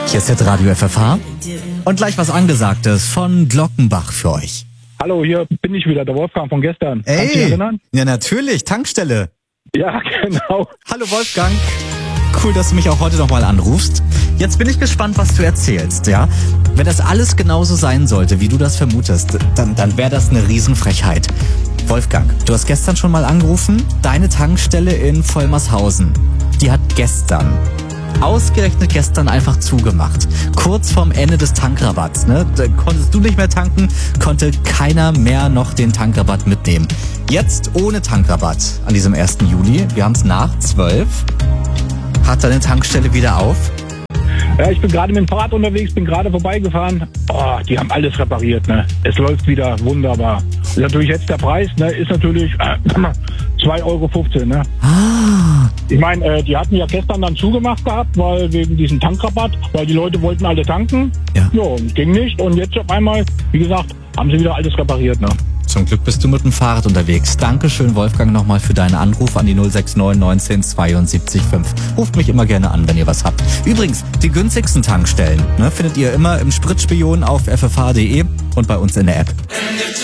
Hier ist jetzt Radio FFH und gleich was Angesagtes von Glockenbach für euch. Hallo, hier bin ich wieder, der Wolfgang von gestern. Kannst du dich erinnern? Ja natürlich, Tankstelle. Ja, genau. Hallo Wolfgang. Cool, dass du mich auch heute nochmal anrufst. Jetzt bin ich gespannt, was du erzählst, ja? Wenn das alles genauso sein sollte, wie du das vermutest, dann wäre das eine Riesenfrechheit. Wolfgang, du hast gestern schon mal angerufen, deine Tankstelle in Vollmershausen, die hat ausgerechnet gestern einfach zugemacht. Kurz vorm Ende des Tankrabatts, ne? Da konntest du nicht mehr tanken, konnte keiner mehr noch den Tankrabatt mitnehmen. Jetzt ohne Tankrabatt an diesem 1. Juli, wir haben es nach 12, hat deine Tankstelle wieder auf. Ja, ich bin gerade mit dem Fahrrad unterwegs, bin gerade vorbeigefahren. Oh, die haben alles repariert, ne? Es läuft wieder wunderbar. Ist natürlich jetzt der Preis, ne? Ist natürlich 2,15 €, ne? Ich meine, die hatten ja gestern dann zugemacht gehabt, weil wegen diesem Tankrabatt, weil die Leute wollten alle tanken. Ja. Und ging nicht. Und jetzt auf einmal, wie gesagt, haben sie wieder alles repariert, ne? Zum Glück bist du mit dem Fahrrad unterwegs. Dankeschön, Wolfgang, nochmal für deinen Anruf an die 069 19 72 5. Ruft mich immer gerne an, wenn ihr was habt. Übrigens, die günstigsten Tankstellen findet ihr immer im Spritspion auf ffh.de und bei uns in der App.